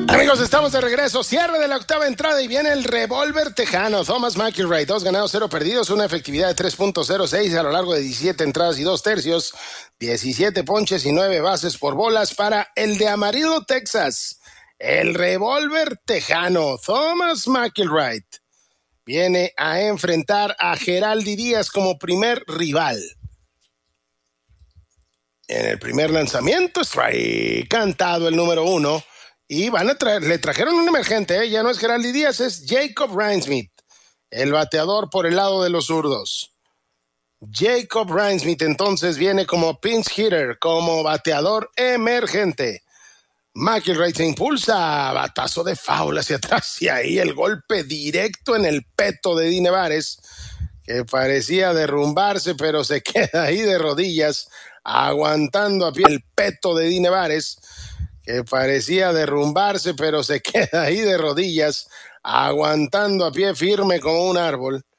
Amigos, estamos de regreso, cierre de la octava entrada y viene el revólver tejano. Thomas McIlroy, 2 ganados, 0 perdidos, una efectividad de 3.06 a lo largo de 17 entradas y 2/3, 17 ponches y 9 bases por bolas para el de Amarillo, Texas. El revólver tejano, Thomas McIlroy, viene a enfrentar a Geraldy Díaz como primer rival. En el primer lanzamiento, strike cantado el número 1. Y le trajeron un emergente, ya no es Geraldy Díaz, es Jacob Rhinesmith, el bateador por el lado de los zurdos. Jacob Rhinesmith entonces viene como pinch hitter, como bateador emergente. McIlroy se impulsa, batazo de foul hacia atrás y ahí el golpe directo en el peto de Eddie Nevares, que parecía derrumbarse, pero se queda ahí de rodillas, aguantando a pie el peto de Eddie Nevares, que parecía derrumbarse, pero se queda ahí de rodillas, aguantando a pie firme como un árbol.